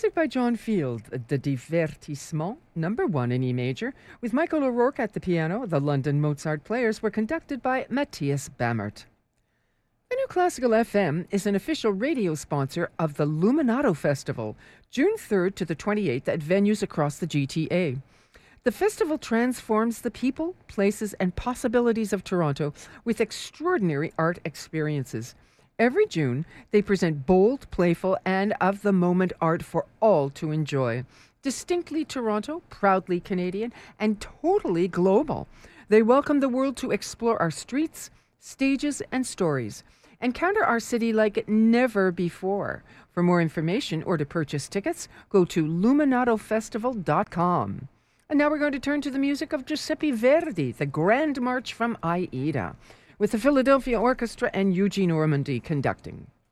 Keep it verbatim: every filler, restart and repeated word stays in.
music by John Field, the Divertissement, number one in E major, with Michael O'Rourke at the piano. The London Mozart Players were conducted by Matthias Bammert. The New Classical F M is an official radio sponsor of the Luminato Festival, June third to the twenty-eighth at venues across the G T A. The festival transforms the people, places, and possibilities of Toronto with extraordinary art experiences. Every June, they present bold, playful, and of-the-moment art for all to enjoy. Distinctly Toronto, proudly Canadian, and totally global. They welcome the world to explore our streets, stages, and stories. Encounter our city like never before. For more information or to purchase tickets, go to luminato festival dot com. And now we're going to turn to the music of Giuseppe Verdi, the Grand March from Aida, with the Philadelphia Orchestra and Eugene Ormandy conducting.